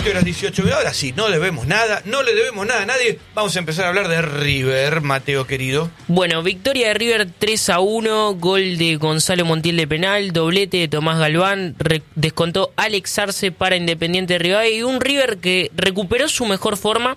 20 horas 18 minutos. Ahora sí, no le debemos nada a nadie. Vamos a empezar a hablar de River, Mateo querido. Bueno, victoria de River 3-1, gol de Gonzalo Montiel de penal, doblete de Tomás Galván, descontó Alex Arce para Independiente de Rivadavia, y un River que recuperó su mejor forma,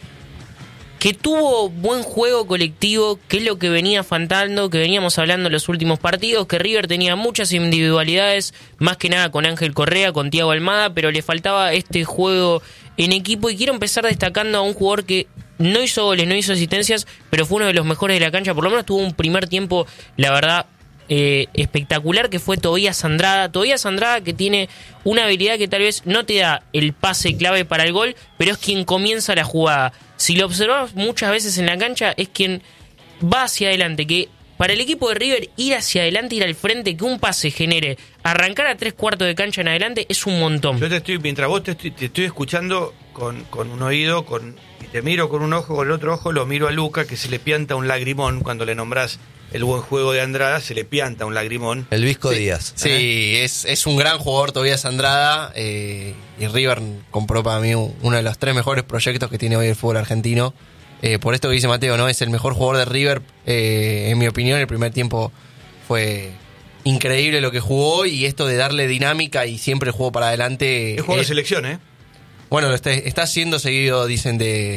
que tuvo buen juego colectivo, que es lo que venía faltando, que veníamos hablando en los últimos partidos, que River tenía muchas individualidades, más que nada con Ángel Correa, con Thiago Almada, pero le faltaba este juego en equipo, y quiero empezar destacando a un jugador que no hizo goles, no hizo asistencias, pero fue uno de los mejores de la cancha, por lo menos tuvo un primer tiempo, la verdad, espectacular, que fue Tobías Andrada, que tiene una habilidad que tal vez no te da el pase clave para el gol, pero es quien comienza la jugada. Si lo observamos muchas veces en la cancha, es quien va hacia adelante, que para el equipo de River ir hacia adelante, ir al frente, que un pase genere, arrancar a 3/4 de cancha en adelante, es un montón. Yo mientras vos te estoy escuchando con un oído, y te miro con un ojo, con el otro ojo lo miro a Luca, que se le pianta un lagrimón cuando le nombrás el buen juego de Andrada, se le pianta un lagrimón. El Visco Díaz. Sí, es un gran jugador Tobías Andrada, y River compró para mí uno de los 3 mejores proyectos que tiene hoy el fútbol argentino. Por esto que dice Mateo, ¿no? Es el mejor jugador de River, en mi opinión. El primer tiempo fue increíble lo que jugó, y esto de darle dinámica y siempre el juego para adelante. Es jugador de selección, ¿eh? Bueno, está siendo seguido, dicen,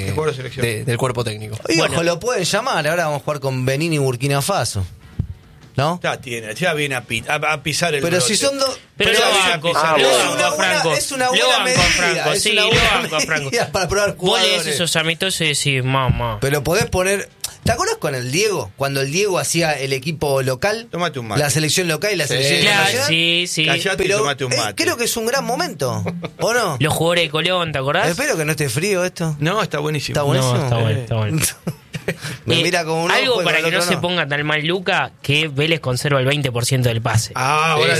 del cuerpo técnico. Oye, Bueno. ojo, lo pueden llamar. Ahora vamos a jugar con Benín y Burkina Faso, ¿no? Ya viene a pisar el Pero brote. si son dos... Pero ya lo viene a banco, pisar lo el banco brote. a Franco. Es una Lo buena banco a medida. Franco, Es sí, una lo buena banco a Franco. medida para probar Vos lees jugadores. esos amistosos y decís, mamá. Pero podés poner... ¿Te acuerdas con el Diego? Cuando el Diego hacía el equipo local, Tómate un mate. la selección local y la selección Claro, internacional. sí. Callate y Pero tomate un mate. creo que es un gran momento, ¿o no? Los jugadores de Colón, ¿te acordás? Espero que no esté frío esto. No, está buenísimo. Está buenísimo. No, está bueno. Me mira como un algo ojo y para con que el no otro se ponga tan mal Luca, que Vélez conserva el 20% del pase. Ahora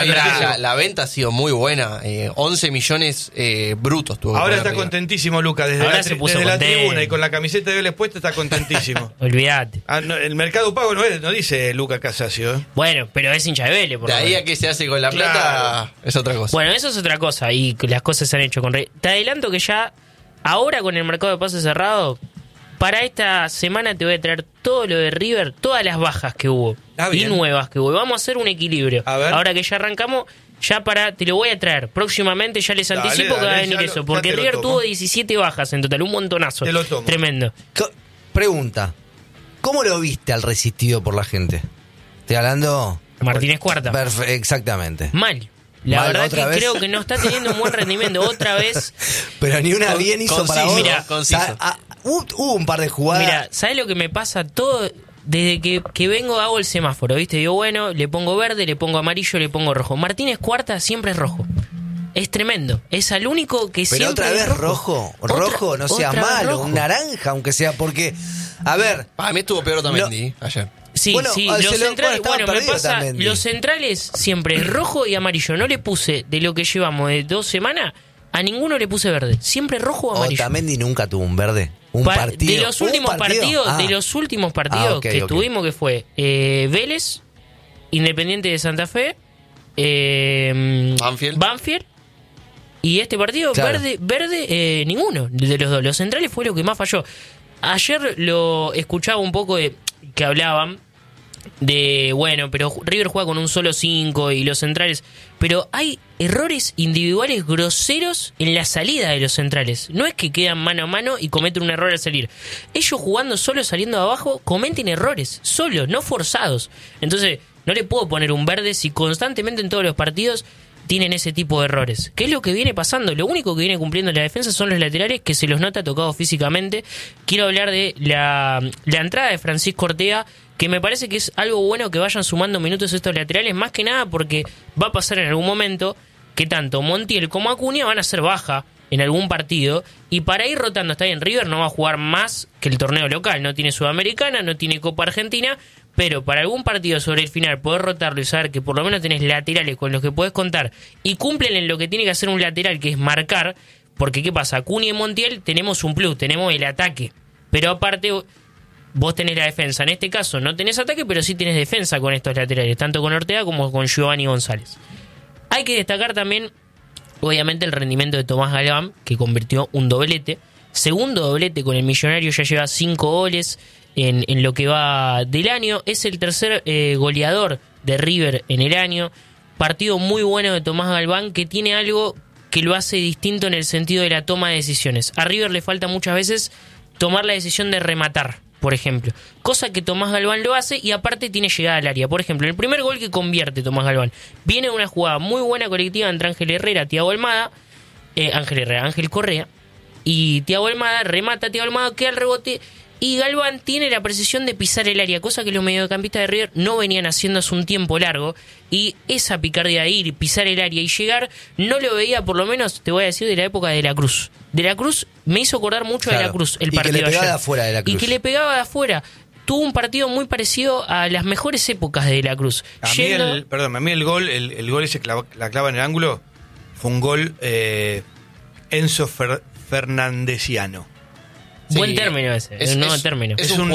La venta ha sido muy buena. 11 millones brutos tuvo. Ahora que está poner River. contentísimo Luca, desde Ahora la, se puso desde la contento. tribuna y con la camiseta de Vélez puesta está contentísimo. Olvídate. No, el Mercado Pago no dice Luca Casasio, ¿eh? Bueno, pero es hincha de Vélez. Por De lo ahí menos. a qué se hace con la plata, Claro. es otra cosa. Bueno, eso es otra cosa, y las cosas se han hecho con Rey. Te adelanto que ya, ahora con el mercado de pases cerrado, para esta semana te voy a traer todo lo de River, todas las bajas que hubo y Bien. nuevas que hubo. Vamos a hacer un equilibrio. A ver. Ahora que ya arrancamos, te lo voy a traer. Próximamente ya les Dale, anticipo que va a dale, venir ya eso, ya porque te lo River tomo. tuvo 17 bajas en total, un montonazo. Te lo tomo. Tremendo. Pregunta. ¿Cómo lo viste al resistido por la gente? Estoy hablando... Martínez Cuarta. Exactamente. Mal. La Mal, verdad otra que vez. creo que no está teniendo un buen rendimiento. Otra vez. Pero ni una bien hizo para vos. mira, conciso. Hubo un par de jugadas. Mira, ¿sabes lo que me pasa? Todo, desde que vengo hago el semáforo, ¿viste? Digo, bueno, le pongo verde, le pongo amarillo, le pongo rojo. Martínez Cuarta siempre es rojo. Es tremendo. Es al único que Pero siempre otra vez es rojo. Rojo, no sea otra vez malo. rojo. Un naranja, aunque sea, porque... A ver, Para mí estuvo peor Otamendi ayer. Sí, Bueno, sí, se los lo- centrales, estaba bueno, me perdido pasa, también. los centrales siempre es rojo y amarillo. No le puse, de lo que llevamos de 2 semanas, a ninguno le puse verde. Siempre rojo o amarillo. Otamendi nunca tuvo un verde. Un partido. De los ¿Un últimos partidos, Ah. de los últimos partidos ok, que ok. tuvimos, que fue Vélez, Independiente de Santa Fe, Banfield. y este partido, Claro. verde, ninguno de los dos. Los centrales fue lo que más falló. Ayer lo escuchaba un poco de que hablaban de, bueno, pero River juega con un solo 5 y los centrales, pero hay errores individuales groseros en la salida de los centrales. No es que quedan mano a mano y cometen un error al salir. Ellos jugando solo, saliendo de abajo, cometen errores, solos, no forzados. Entonces, no le puedo poner un verde si constantemente en todos los partidos tienen ese tipo de errores. ¿Qué es lo que viene pasando? Lo único que viene cumpliendo la defensa son los laterales, que se los nota tocados físicamente. Quiero hablar de la entrada de Francisco Ortega, que me parece que es algo bueno que vayan sumando minutos estos laterales, más que nada porque va a pasar en algún momento que tanto Montiel como Acuña van a ser baja en algún partido, y para ir rotando, está bien, River no va a jugar más que el torneo local, no tiene Sudamericana, no tiene Copa Argentina, pero para algún partido sobre el final poder rotarlo y saber que por lo menos tenés laterales con los que podés contar y cumplen en lo que tiene que hacer un lateral, que es marcar, porque ¿qué pasa? Acuña y Montiel tenemos un plus, tenemos el ataque, pero aparte vos tenés la defensa. En este caso no tenés ataque, pero sí tenés defensa con estos laterales, tanto con Ortega como con Giovanni González. Hay que destacar también Obviamente el rendimiento de Tomás Galván, que convirtió un doblete. Segundo doblete con el Millonario, ya lleva 5 goles en lo que va del año. Es el tercer goleador de River en el año. Partido muy bueno de Tomás Galván, que tiene algo que lo hace distinto en el sentido de la toma de decisiones. A River le falta muchas veces tomar la decisión de rematar, por ejemplo. Cosa que Tomás Galván lo hace y aparte tiene llegada al área. Por ejemplo, el primer gol que convierte Tomás Galván viene de una jugada muy buena colectiva entre Ángel Correa y Thiago Almada, remata a Thiago Almada, queda el rebote y Galván tiene la precisión de pisar el área, cosa que los mediocampistas de River no venían haciendo hace un tiempo largo, y esa picardía de ir, pisar el área y llegar, no lo veía, por lo menos, te voy a decir, de la época de La Cruz. De La Cruz me hizo acordar mucho de La Cruz el partido y que le pegaba ayer. de afuera de La Cruz. Y que le pegaba de afuera. Tuvo un partido muy parecido a las mejores épocas de La Cruz. A mí el gol ese la clava en el ángulo, fue un gol Enzo Fernandesiano. Sí, buen término ese, término.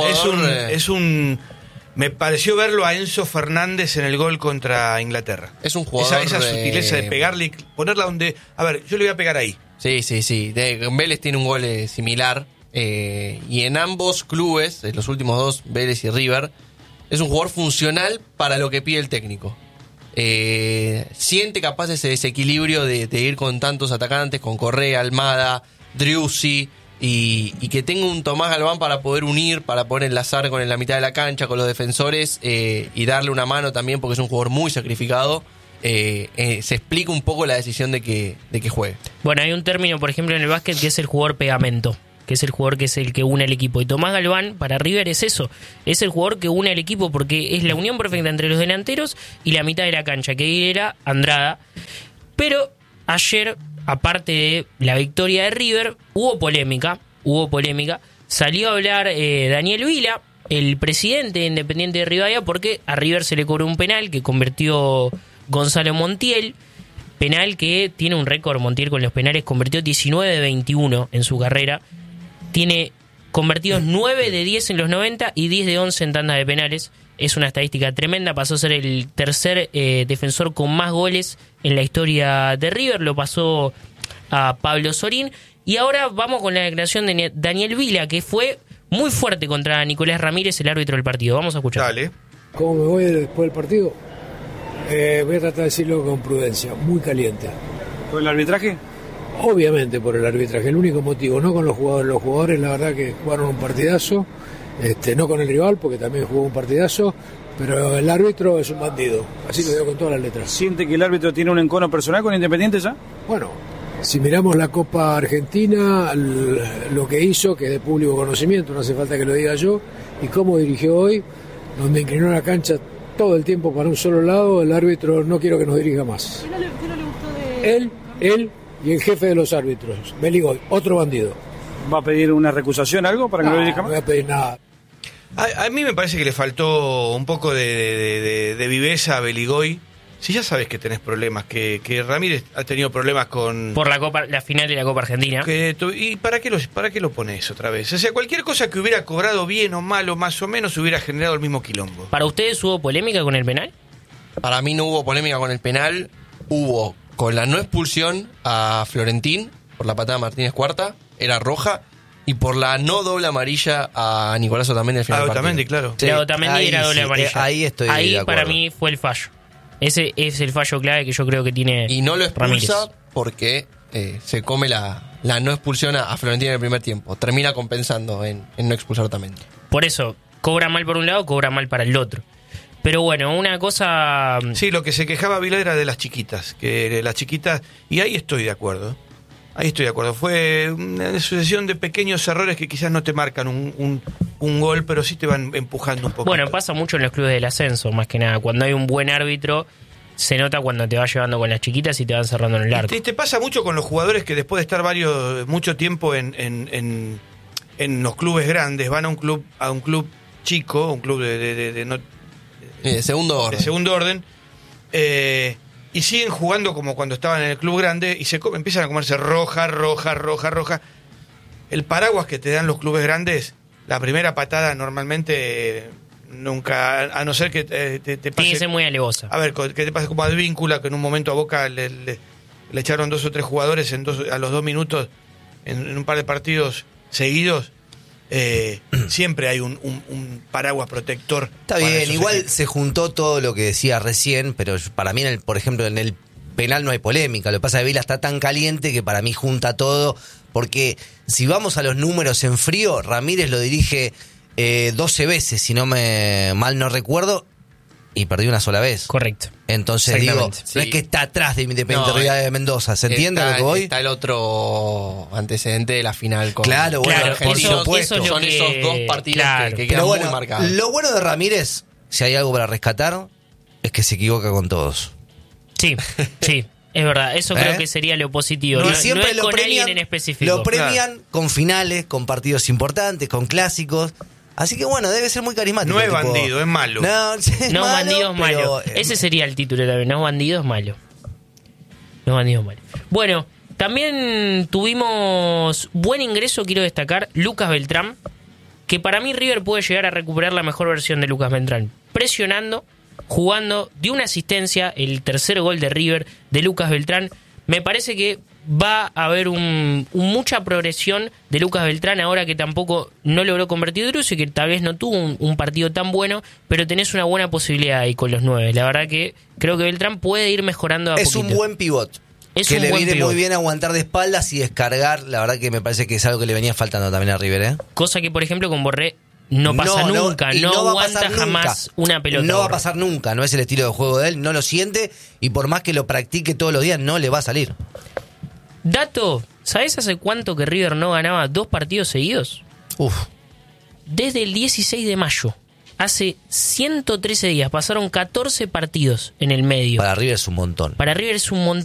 Me pareció verlo a Enzo Fernández en el gol contra Inglaterra. Es un jugador esa sutileza de pegarle y ponerla donde... A ver, yo le voy a pegar ahí. Sí. Vélez tiene un gol similar. Y en ambos clubes, en los últimos dos, Vélez y River, es un jugador funcional para lo que pide el técnico. Siente capaz ese desequilibrio de ir con tantos atacantes, con Correa, Almada, Driussi, y que tenga un Tomás Galván para poder unir, para poder enlazar con la mitad de la cancha, con los defensores, y darle una mano también, porque es un jugador muy sacrificado. Se explica un poco la decisión de que juegue. Bueno, hay un término, por ejemplo, en el básquet, que es el jugador pegamento, que es el jugador que es el que une al equipo. Y Tomás Galván, para River, es eso. Es el jugador que une al equipo, porque es la unión perfecta entre los delanteros y la mitad de la cancha, que era Andrada. Pero ayer, aparte de la victoria de River, hubo polémica. Salió a hablar Daniel Vila, el presidente de Independiente de Rivadavia, porque a River se le cobró un penal que convirtió Gonzalo Montiel. Penal que tiene un récord, Montiel, con los penales, convirtió 19 de 21 en su carrera. Tiene convertidos 9 de 10 en los 90 y 10 de 11 en tanda de penales. Es una estadística tremenda. Pasó a ser el tercer defensor con más goles en la historia de River. Lo pasó a Pablo Sorín. Y ahora vamos con la declaración de Daniel Vila, que fue muy fuerte contra Nicolás Ramírez, el árbitro del partido. Vamos a escuchar. Dale. ¿Cómo me voy después del partido? Voy a tratar de decirlo con prudencia, muy caliente. ¿Por el arbitraje? Obviamente por el arbitraje, el único motivo, no con los jugadores. Los jugadores la verdad que jugaron un partidazo, no con el rival porque también jugó un partidazo, pero el árbitro es un bandido, así lo digo con todas las letras. ¿Siente que el árbitro tiene un encono personal con Independiente ya? Bueno, si miramos la Copa Argentina, lo que hizo, que es de público conocimiento, no hace falta que lo diga yo, y cómo dirigió hoy, donde inclinó la cancha todo el tiempo para un solo lado, el árbitro no quiero que nos dirija más. ¿Qué no le gustó de...? Él y el jefe de los árbitros, Beligoy, otro bandido. ¿Va a pedir una recusación, algo para que no lo dirija más? No voy a pedir nada. A mí me parece que le faltó un poco de viveza a Beligoy. Si ya sabes que tenés problemas, que Ramírez ha tenido problemas con... Por la final de la Copa Argentina. ¿Y para qué lo pones otra vez? O sea, cualquier cosa que hubiera cobrado bien o mal o más o menos hubiera generado el mismo quilombo. ¿Para ustedes hubo polémica con el penal? Para mí no hubo polémica con el penal. Hubo con la no expulsión a Florentín por la patada de Martínez Cuarta, era roja, y por la no doble amarilla a Nicolás Otamendi al final del partido. Otamendi, claro. Sí, la Otamendi era doble amarilla. Ahí estoy de acuerdo. Para mí fue el fallo. Ese es el fallo clave que yo creo que tiene Y no lo expulsa Ramírez. porque se come la no expulsión a Florentín en el primer tiempo. Termina compensando en no expulsar a Otamendi. Por eso, cobra mal por un lado, cobra mal para el otro. Pero bueno, una cosa... Sí, lo que se quejaba Vila era de las chiquitas. Que las chiquitas... Y ahí estoy de acuerdo. Fue una sucesión de pequeños errores que quizás no te marcan un gol, pero sí te van empujando un poco. Bueno, pasa mucho en los clubes del ascenso, más que nada. Cuando hay un buen árbitro, se nota cuando te va llevando con las chiquitas y te van cerrando en el arco. Y te pasa mucho con los jugadores que después de estar mucho tiempo en los clubes grandes, van a un club chico, un club de segundo orden. De segundo orden, y siguen jugando como cuando estaban en el club grande y empiezan a comerse roja. El paraguas que te dan los clubes grandes, la primera patada normalmente nunca, a no ser que te pase... Tiene que ser muy alevosa. A ver, que te pase como Advíncula, que en un momento a Boca le le echaron 2 o 3 jugadores a los 2 minutos en un par de partidos seguidos. Siempre hay un paraguas protector. Está bien, igual se juntó todo lo que decía recién, pero para mí, por ejemplo, en el penal no hay polémica. Lo que pasa es que Vila está tan caliente que para mí junta todo, porque si vamos a los números en frío, Ramírez lo dirige 12 veces, si mal no recuerdo, y perdió una sola vez. Correcto. Entonces digo, no es que está atrás de Independiente Rivadavia de Mendoza, ¿se entiende a lo que voy? Está el otro antecedente de la final con claro, por supuesto. Son esos 2 partidos que quedan muy marcados. Lo bueno de Ramírez, si hay algo para rescatar, es que se equivoca con todos. Sí, es verdad. Eso creo que sería lo positivo. No siempre es lo con premian, alguien en específico. lo premian con finales, con partidos importantes, con clásicos. Así que bueno, debe ser muy carismático. No es bandido, es malo. No, bandido es malo. Ese sería el título también. No, bandido es malo. No, bandido es malo. Bueno, también tuvimos buen ingreso, quiero destacar, Lucas Beltrán, que para mí River puede llegar a recuperar la mejor versión de Lucas Beltrán. Presionando, jugando, dio una asistencia, el tercer gol de River de Lucas Beltrán. Me parece que va a haber mucha progresión de Lucas Beltrán ahora que tampoco no logró convertir Druso y que tal vez no tuvo un partido tan bueno, pero tenés una buena posibilidad ahí con los 9. La verdad que creo que Beltrán puede ir mejorando a poquito. Es un buen pivot. Que le viene muy bien aguantar de espaldas y descargar. La verdad que me parece que es algo que le venía faltando también a River, ¿eh? Cosa que, por ejemplo, con Borré no pasa nunca. No aguanta jamás una pelota. No va a pasar nunca. No es el estilo de juego de él. No lo siente y por más que lo practique todos los días, no le va a salir. Dato, ¿sabés hace cuánto que River no ganaba 2 partidos seguidos? Desde el 16 de mayo. Hace 113 días. Pasaron 14 partidos en el medio. Para River es un montón. Para River es un montón.